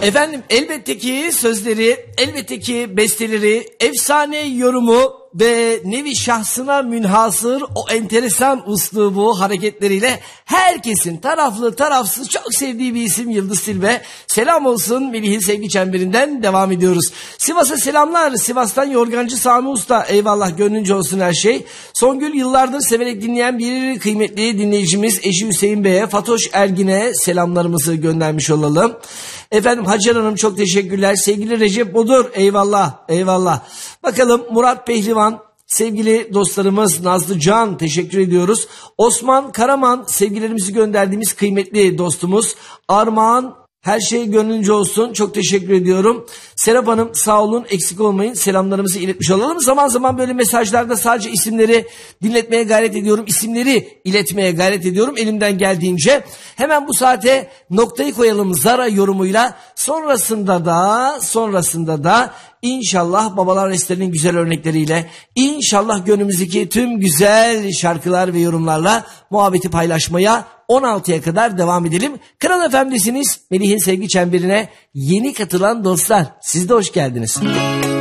Efendim elbette ki sözleri, elbette ki besteleri, efsane yorumu ve nevi şahsına münhasır o enteresan uslubu hareketleriyle herkesin taraflı tarafsız çok sevdiği bir isim Yıldız Tilbe. Selam olsun Melih'in sevgi çemberinden devam ediyoruz. Sivas'a selamlar. Sivas'tan Yorgancı Sami Usta. Eyvallah, gönlünce olsun her şey. Songül yıllardır severek dinleyen bir kıymetli dinleyicimiz eşi Hüseyin Bey'e, Fatoş Ergin'e selamlarımızı göndermiş olalım. Efendim Hacer Hanım çok teşekkürler. Sevgili Recep Bodur, eyvallah eyvallah. Bakalım Murat Pehlivan, sevgili dostlarımız Nazlı Can, teşekkür ediyoruz. Osman Karaman, sevgilerimizi gönderdiğimiz kıymetli dostumuz. Armağan, her şey gönlünce olsun, çok teşekkür ediyorum. Serap Hanım sağ olun, eksik olmayın, selamlarımızı iletmiş olalım. Zaman zaman böyle mesajlarda sadece isimleri dinletmeye gayret ediyorum. İsimleri iletmeye gayret ediyorum elimden geldiğince. Hemen bu saate noktayı koyalım Zara yorumuyla. Sonrasında da İnşallah babalar restlerinin güzel örnekleriyle, inşallah gönlümüzdeki tüm güzel şarkılar ve yorumlarla muhabbeti paylaşmaya 16'ya kadar devam edelim. Kral FM'desiniz. Melih'in sevgi çemberine yeni katılan dostlar, siz de hoş geldiniz.